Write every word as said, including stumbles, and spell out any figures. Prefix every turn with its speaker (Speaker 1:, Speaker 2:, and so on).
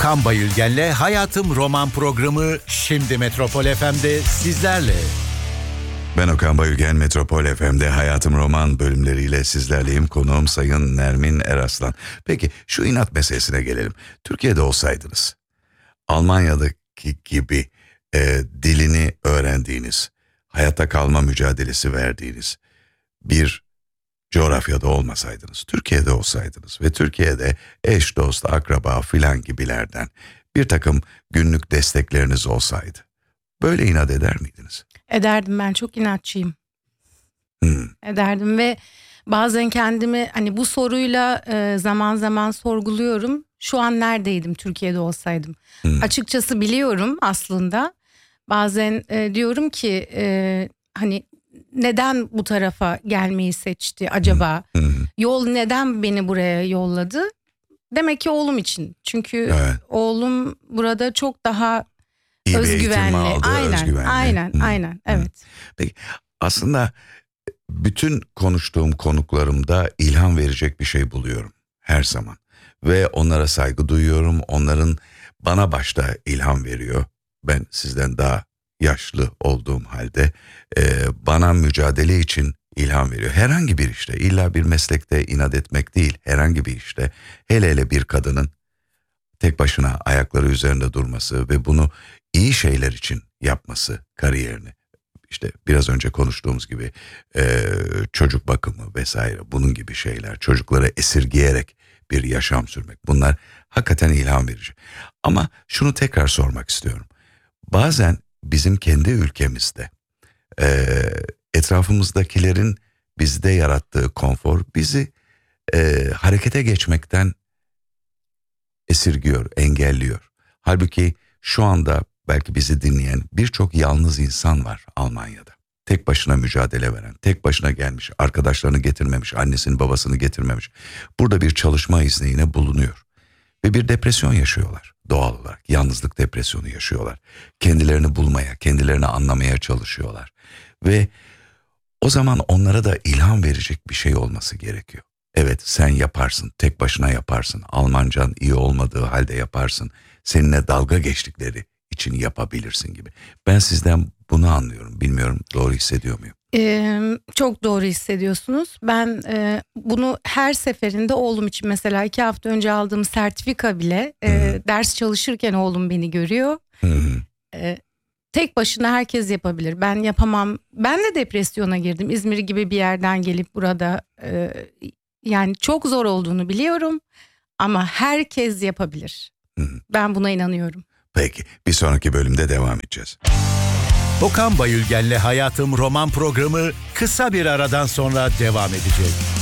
Speaker 1: Okan Bayülgen'le Hayatım Roman programı şimdi Metropol F M'de sizlerle.
Speaker 2: Ben Okan Bayülgen, Metropol F M'de Hayatım Roman bölümleriyle sizlerleyim. Konuğum Sayın Nermin Eraslan. Peki şu inat meselesine gelelim. Türkiye'de olsaydınız, Almanya'daki gibi e, dilini öğrendiğiniz, hayatta kalma mücadelesi verdiğiniz bir coğrafyada olmasaydınız, Türkiye'de olsaydınız ve Türkiye'de eş, dost, akraba filan gibilerden bir takım günlük destekleriniz olsaydı, böyle inat eder miydiniz?
Speaker 3: Ederdim, ben çok inatçıyım.
Speaker 2: Hmm.
Speaker 3: Ederdim ve bazen kendimi hani bu soruyla e, zaman zaman sorguluyorum. Şu an neredeydim Türkiye'de olsaydım?
Speaker 2: Hmm.
Speaker 3: Açıkçası biliyorum aslında. Bazen e, diyorum ki e, hani neden bu tarafa gelmeyi seçti acaba?
Speaker 2: Hmm. Hmm.
Speaker 3: Yol neden beni buraya yolladı? Demek ki oğlum için. Çünkü
Speaker 2: Evet.
Speaker 3: oğlum burada çok daha
Speaker 2: İyi bir
Speaker 3: özgüvenli.
Speaker 2: eğitim aldı,
Speaker 3: Aynen,
Speaker 2: özgüvenli.
Speaker 3: aynen,
Speaker 2: Hmm.
Speaker 3: aynen. Evet.
Speaker 2: Peki aslında bütün konuştuğum konuklarımda ilham verecek bir şey buluyorum her zaman. Ve onlara saygı duyuyorum. Onların bana başta ilham veriyor. Ben sizden daha yaşlı olduğum halde e, bana mücadele için ilham veriyor. Herhangi bir işte, illa bir meslekte inat etmek değil, herhangi bir işte, hele hele bir kadının tek başına ayakları üzerinde durması ve bunu iyi şeyler için yapması, kariyerini. İşte biraz önce konuştuğumuz gibi e, çocuk bakımı vesaire, bunun gibi şeyler, çocukları esirgeyerek bir yaşam sürmek, bunlar hakikaten ilham verici. Ama şunu tekrar sormak istiyorum. Bazen bizim kendi ülkemizde e, etrafımızdakilerin bizde yarattığı konfor bizi e, harekete geçmekten esirgiyor, engelliyor. Halbuki şu anda belki bizi dinleyen birçok yalnız insan var Almanya'da. Tek başına mücadele veren, tek başına gelmiş, arkadaşlarını getirmemiş, annesini babasını getirmemiş. Burada bir çalışma izniyle bulunuyor. Ve bir depresyon yaşıyorlar doğal olarak. Yalnızlık depresyonu yaşıyorlar. Kendilerini bulmaya, kendilerini anlamaya çalışıyorlar. Ve o zaman onlara da ilham verecek bir şey olması gerekiyor. Evet, sen yaparsın, tek başına yaparsın. Almancan iyi olmadığı halde yaparsın. Seninle dalga geçtikleri için yapabilirsin gibi. Ben sizden bunu anlıyorum. Bilmiyorum, doğru hissediyor muyum?
Speaker 3: Ee, çok doğru hissediyorsunuz. Ben e, bunu her seferinde oğlum için, mesela iki hafta önce aldığım sertifika bile e, ders çalışırken oğlum beni görüyor. E, tek başına herkes yapabilir. Ben yapamam. Ben de depresyona girdim. İzmir gibi bir yerden gelip burada e, yani çok zor olduğunu biliyorum. Ama herkes yapabilir. Ben buna inanıyorum.
Speaker 2: Peki, bir sonraki bölümde devam edeceğiz.
Speaker 1: Okan Bayülgen'le Hayatım Roman programı kısa bir aradan sonra devam edecek.